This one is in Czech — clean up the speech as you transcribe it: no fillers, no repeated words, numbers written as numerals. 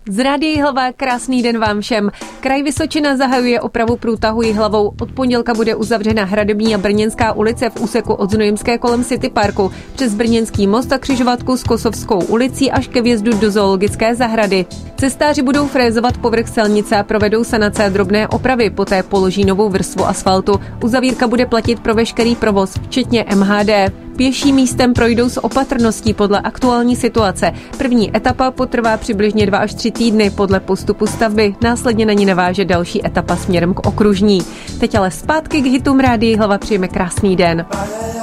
Z Rádia Jihlava krásný den vám všem. Kraj Vysočina zahajuje opravu průtahu Jihlavou. Od pondělka bude uzavřena Hradební a Brněnská ulice v úseku od Znojemské kolem City Parku přes Brněnský most a křižovatku s Kosovskou ulicí až ke vjezdu do zoologické zahrady. Cestáři budou frézovat povrch silnice a provedou sanace a drobné opravy, poté položí novou vrstvu asfaltu. Uzavírka bude platit pro veškerý provoz, včetně MHD. Pěší místem projdou s opatrností podle aktuální situace. První etapa potrvá přibližně 2 až 3 týdny podle postupu stavby. Následně na ní naváže další etapa směrem k okružní. Teď ale zpátky k hitům Rádia Jihlava, přejeme krásný den.